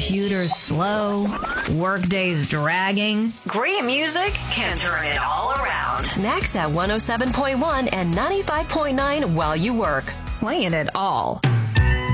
Computers slow, workdays dragging. Great music can turn it all around. Next at 107.1 and 95.9 while you work. Playing it all.